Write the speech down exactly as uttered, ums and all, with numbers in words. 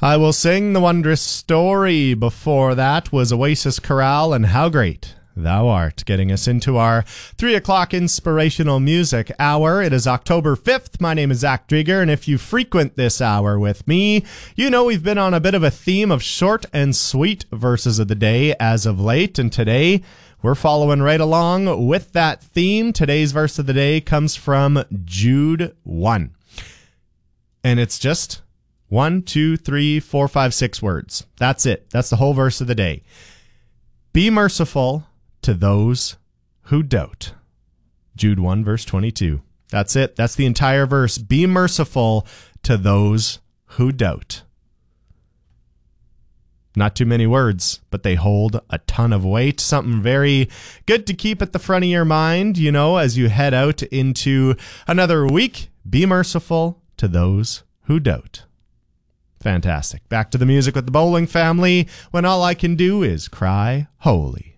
I Will Sing the Wondrous Story. Before that was Oasis Chorale and How Great Thou Art, getting us into our three o'clock inspirational music hour. It is October fifth. My name is Zach Drieger, and if you frequent this hour with me, you know we've been on a bit of a theme of short and sweet verses of the day as of late, and today we're following right along with that theme. Today's verse of the day comes from Jude one, and it's just one, two, three, four, five, six words. That's it. That's the whole verse of the day. Be merciful to those who doubt. Jude one, verse twenty-two. That's it. That's the entire verse. Be merciful to those who doubt. Not too many words, but they hold a ton of weight. Something very good to keep at the front of your mind, you know, as you head out into another week. Be merciful to those who doubt. Fantastic. Back to the music with the Bowling family, when all I can do is cry holy.